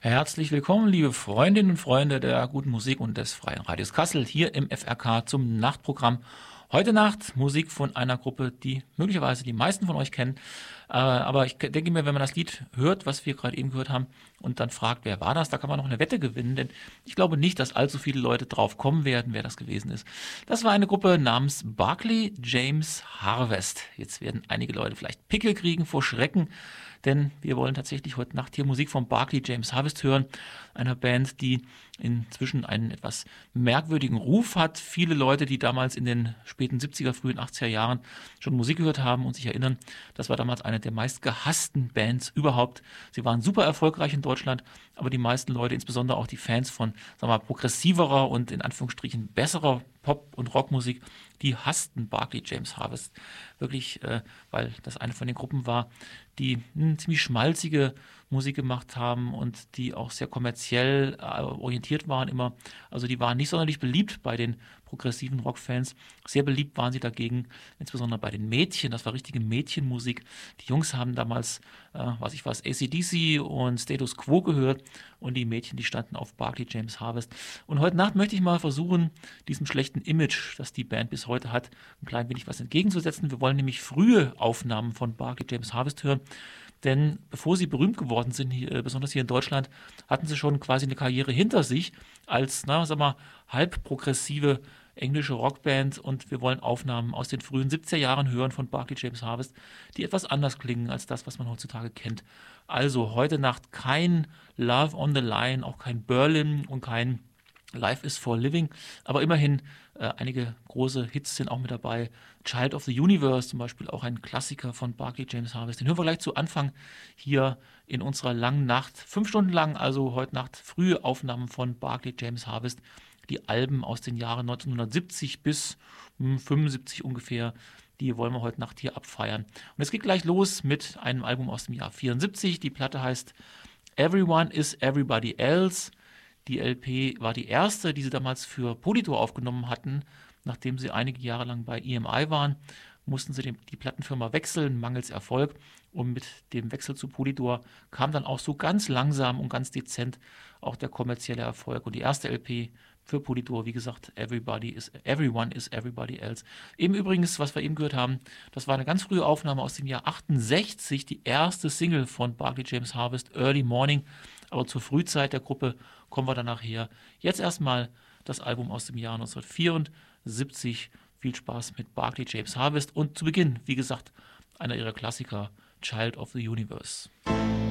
Herzlich willkommen, liebe Freundinnen und Freunde der guten Musik und des Freien Radios Kassel, hier im FRK zum Nachtprogramm. Heute Nacht Musik von einer Gruppe, die möglicherweise die meisten von euch kennen. Aber ich denke mir, wenn man das Lied hört, was wir gerade eben gehört haben, und dann fragt, wer war das, da kann man noch eine Wette gewinnen, denn ich glaube nicht, dass allzu viele Leute drauf kommen werden, wer das gewesen ist. Das war eine Gruppe namens Barclay James Harvest. Jetzt werden einige Leute vielleicht Pickel kriegen vor Schrecken, denn wir wollen tatsächlich heute Nacht hier Musik von Barclay James Harvest hören, einer Band, die inzwischen einen etwas merkwürdigen Ruf hat. Viele Leute, die damals in den späten 70er, frühen 80er Jahren schon Musik gehört haben und sich erinnern, das war damals eine der meistgehassten Bands überhaupt. Sie waren super erfolgreich in Deutschland, aber die meisten Leute, insbesondere auch die Fans von, sagen wir mal, progressiverer und in Anführungsstrichen besserer Pop- und Rockmusik, die hassten Barclay James Harvest wirklich, weil das eine von den Gruppen war, die ziemlich schmalzige Musik gemacht haben und die auch sehr kommerziell orientiert waren immer. Also die waren nicht sonderlich beliebt bei den progressiven Rockfans. Sehr beliebt waren sie dagegen, insbesondere bei den Mädchen. Das war richtige Mädchenmusik. Die Jungs haben damals, AC/DC und Status Quo gehört und die Mädchen, die standen auf Barclay James Harvest. Und heute Nacht möchte ich mal versuchen, diesem schlechten Image, das die Band bis heute hat, ein klein wenig was entgegenzusetzen. Wir wollen nämlich frühe Aufnahmen von Barclay James Harvest hören. Denn bevor sie berühmt geworden sind, besonders hier in Deutschland, hatten sie schon quasi eine Karriere hinter sich als, sag mal, halb progressive englische Rockband. Und wir wollen Aufnahmen aus den frühen 70er Jahren hören von Barclay James Harvest, die etwas anders klingen als das, was man heutzutage kennt. Also heute Nacht kein Love on the Line, auch kein Berlin und kein Life is for Living, aber immerhin einige große Hits sind auch mit dabei. Child of the Universe zum Beispiel, auch ein Klassiker von Barclay James Harvest. Den hören wir gleich zu Anfang hier in unserer langen Nacht. 5 Stunden lang, also heute Nacht frühe Aufnahmen von Barclay James Harvest. Die Alben aus den Jahren 1970 bis 75 ungefähr, die wollen wir heute Nacht hier abfeiern. Und es geht gleich los mit einem Album aus dem Jahr 74. Die Platte heißt Everyone is Everybody Else. Die LP war die erste, die sie damals für Polydor aufgenommen hatten. Nachdem sie einige Jahre lang bei EMI waren, mussten sie die Plattenfirma wechseln, mangels Erfolg. Und mit dem Wechsel zu Polydor kam dann auch so ganz langsam und ganz dezent auch der kommerzielle Erfolg. Und die erste LP für Polydor, wie gesagt, Everyone is Everybody Else. Eben übrigens, was wir eben gehört haben, das war eine ganz frühe Aufnahme aus dem Jahr 68, die erste Single von Barclay James Harvest, Early Morning. Aber zur Frühzeit der Gruppe kommen wir dann nachher. Jetzt erstmal das Album aus dem Jahr 1974. Viel Spaß mit Barclay James Harvest und zu Beginn, wie gesagt, einer ihrer Klassiker, Child of the Universe.